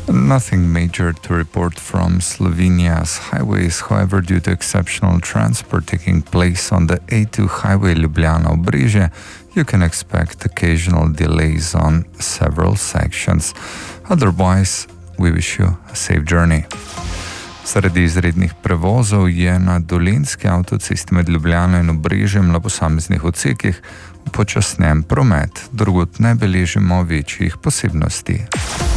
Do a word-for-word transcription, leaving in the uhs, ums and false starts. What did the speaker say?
Nothing major to report from Slovenia's highways. However, due to exceptional transport taking place on the A two highway Ljubljana-Obrežje, you can expect occasional delays on several sections. Otherwise, we wish you a safe journey. Zaradi izrednih prevozov je na dolenjski avtocesti med Ljubljano in Obrežjem na posameznih odsekih upočasnjen promet, drugod ne beležimo večjih posebnosti.